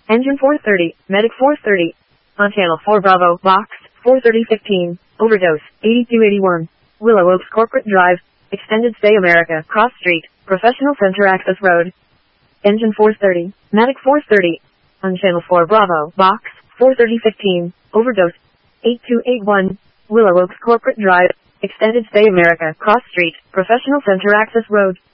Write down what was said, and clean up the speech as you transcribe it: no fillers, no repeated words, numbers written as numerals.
Engine 430, Medic 430. On Channel 4 Bravo, Box 43015. Overdose, 8281. Willow Oaks Corporate Drive, Extended Stay America, Cross Street, Professional Center Access Road. Engine 430, Medic 430. On Channel 4 Bravo, Box 43015. Overdose, 8281. Willow Oaks Corporate Drive, Extended Stay America, Cross Street, Professional Center Access Road.